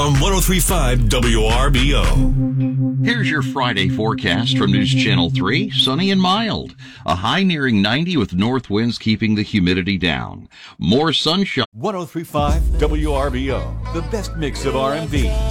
On 103.5 WRBO. Here's your Friday forecast from News Channel 3. Sunny and mild. A high nearing 90 with north winds keeping the humidity down. More sunshine. 103.5 WRBO. The best mix of R&B,